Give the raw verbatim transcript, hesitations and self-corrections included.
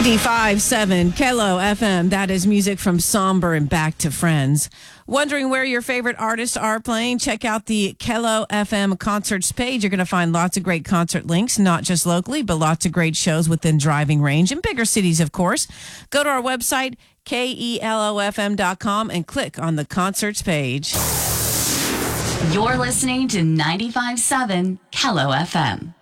ninety-five point seven Kelo F M. That is music from Somber and Back to Friends. Wondering where your favorite artists are playing? Check out the Kelo F M concerts page. You're going to find lots of great concert links, not just locally, but lots of great shows within driving range in bigger cities, of course. Go to our website, K E L O F M dot com, and click on the concerts page. You're listening to ninety-five point seven Kelo F M.